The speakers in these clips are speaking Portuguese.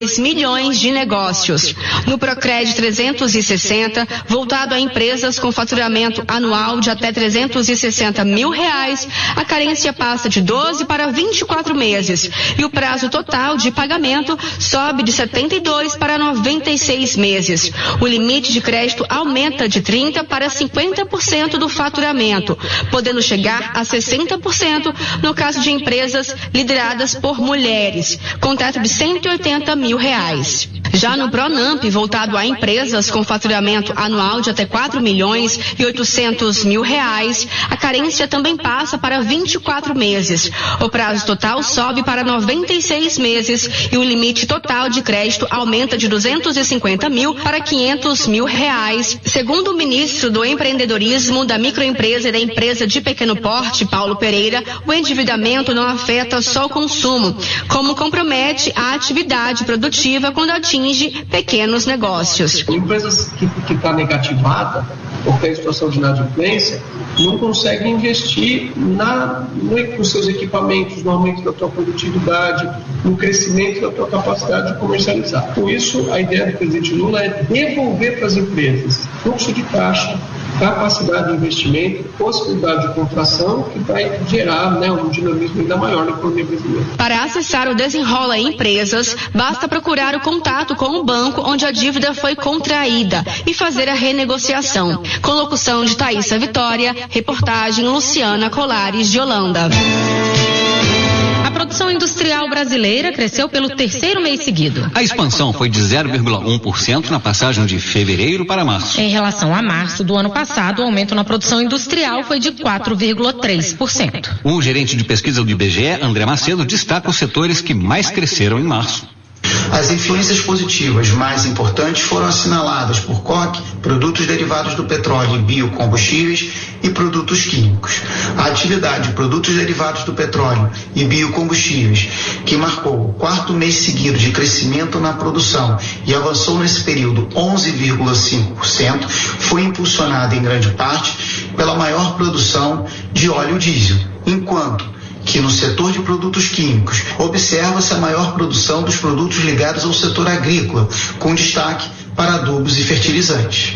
milhões de negócios. No Procred 360, voltado a empresas com faturamento anual de até R$360 mil, a carência passa de 12 para 24 meses e o prazo total de pagamento sobe de 72 para 96 meses. O limite de crédito aumenta de 30 para 50% do faturamento, podendo chegar a 60% no caso de empresas lideradas por mulheres, com teto de R$180 mil. Já no Pronamp, voltado a empresas com faturamento anual de até R$4.800.000, a carência também passa para 24 meses. O prazo total sobe para 96 meses e o limite total de crédito aumenta de R$250 mil para R$500 mil. Segundo o ministro do Empreendedorismo, da Microempresa e da Empresa de Pequeno Porte, Paulo Pereira, o endividamento não afeta só o consumo, como compromete a atividade produtiva quando atinge pequenos negócios. Empresas que está negativada ou tem situação de inadimplência não conseguem investir nos seus equipamentos, no aumento da tua produtividade, no crescimento da tua capacidade de comercializar. Por isso, a ideia do presidente Lula é devolver para as empresas fluxo de caixa, capacidade de investimento, possibilidade de contração, que vai gerar um dinamismo ainda maior na economia brasileira. Para acessar o Desenrola Empresas, basta procurar o contato com o banco onde a dívida foi contraída e fazer a renegociação. Com locução de Thaísa Vitória, reportagem Luciana Colares de Holanda. A produção industrial brasileira cresceu pelo terceiro mês seguido. A expansão foi de 0,1% na passagem de fevereiro para março. Em relação a março do ano passado, o aumento na produção industrial foi de 4,3%. O gerente de pesquisa do IBGE, André Macedo, destaca os setores que mais cresceram em março. As influências positivas mais importantes foram assinaladas por coque, produtos derivados do petróleo e biocombustíveis e produtos químicos. A atividade de produtos derivados do petróleo e biocombustíveis, que marcou o quarto mês seguido de crescimento na produção e avançou nesse período 11,5%, foi impulsionada em grande parte pela maior produção de óleo diesel, enquanto que no setor de produtos químicos observa-se a maior produção dos produtos ligados ao setor agrícola, com destaque para adubos e fertilizantes.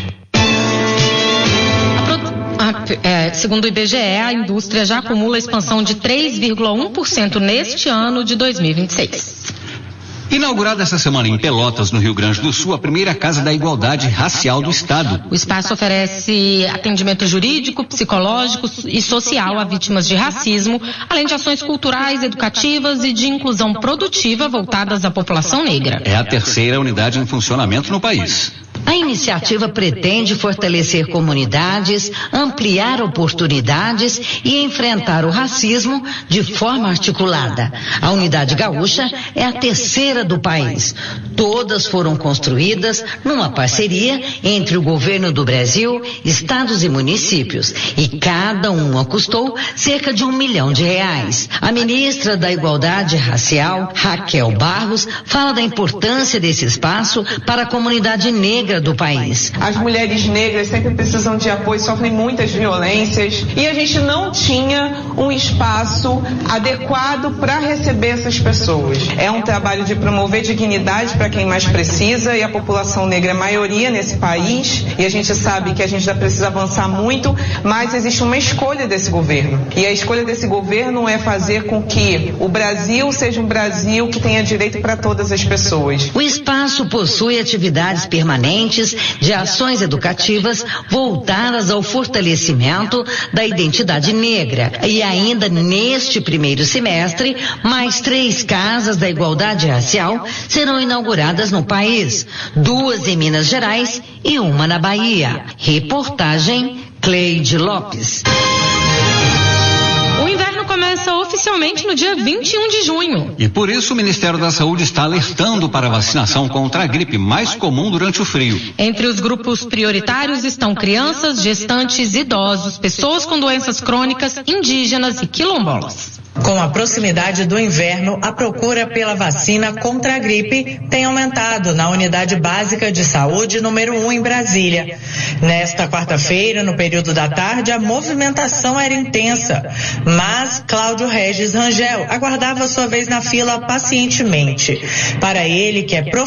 Segundo o IBGE, a indústria já acumula expansão de 3,1% neste ano de 2026. Inaugurada essa semana em Pelotas, no Rio Grande do Sul, a primeira Casa da Igualdade Racial do Estado. O espaço oferece atendimento jurídico, psicológico e social a vítimas de racismo, além de ações culturais, educativas e de inclusão produtiva voltadas à população negra. É a terceira unidade em funcionamento no país. A iniciativa pretende fortalecer comunidades, ampliar oportunidades e enfrentar o racismo de forma articulada. A Unidade Gaúcha é a terceira do país. Todas foram construídas numa parceria entre o governo do Brasil, estados e municípios, e cada uma custou cerca de R$1 milhão. A ministra da Igualdade Racial, Raquel Barros, fala da importância desse espaço para a comunidade negra do país. As mulheres negras sempre precisam de apoio, sofrem muitas violências e a gente não tinha um espaço adequado para receber essas pessoas. É um trabalho de promover dignidade para quem mais precisa e a população negra é a maioria nesse país e a gente sabe que a gente ainda precisa avançar muito, mas existe uma escolha desse governo e a escolha desse governo é fazer com que o Brasil seja um Brasil que tenha direito para todas as pessoas. O espaço possui atividades permanentes de ações educativas voltadas ao fortalecimento da identidade negra. E ainda neste primeiro semestre, mais 3 casas da igualdade racial serão inauguradas no país, 2 em Minas Gerais e 1 na Bahia. Reportagem Cleide Lopes. Começa oficialmente no dia 21 de junho. E por isso o Ministério da Saúde está alertando para a vacinação contra a gripe mais comum durante o frio. Entre os grupos prioritários estão crianças, gestantes, idosos, pessoas com doenças crônicas, indígenas e quilombolas. Com a proximidade do inverno, a procura pela vacina contra a gripe tem aumentado na Unidade Básica de Saúde número 1 em Brasília. Nesta quarta-feira, no período da tarde, a movimentação era intensa, mas Cláudio Regis Rangel aguardava sua vez na fila pacientemente. Para ele, que é